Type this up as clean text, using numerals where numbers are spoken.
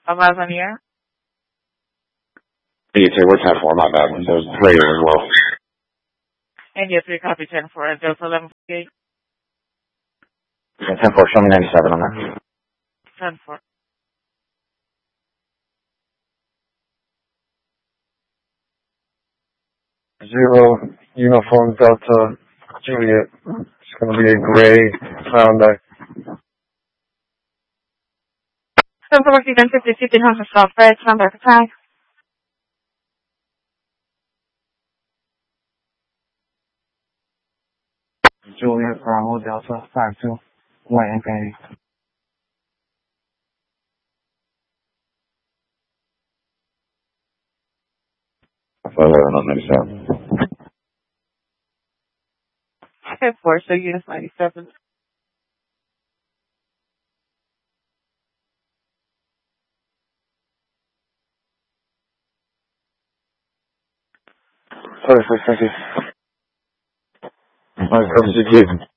Miles on the air. You say we're 10-4, my bad. There's radio as well. And yes, we copy 10-4 at Delta 1148. Yeah, 10-4, show me 97 on that. 10-4. Zero Uniform Delta Juliet. It's going to be a gray Hyundai. 10-4, Stephen 50, 1500 South Fred, number attack. Juliet Bravo Delta 52, White Infinity. That's 11 on 97. 10-4, so units 97. Perfect, thank you. Nice,